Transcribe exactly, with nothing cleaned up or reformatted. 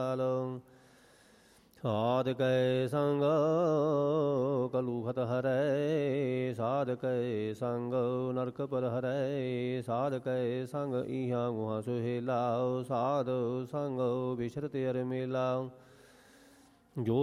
ਸਾਧ ਕੈ ਸੰਗ ਕਲੂਹਤ ਹਰੈ, ਸਾਧ ਕੈ ਸੰਗ ਨਰਕ ਪਰ ਹਰੈ, ਸਾਧ ਕੈ ਸੰਗ ਇਹਾਂ ਗੁਹਾਂ ਸੁਹੇਲਾ, ਸਾਧ ਸੰਗ ਬਿਸਰਤਿ ਅਰ ਮੇਲਾ। ਜੋ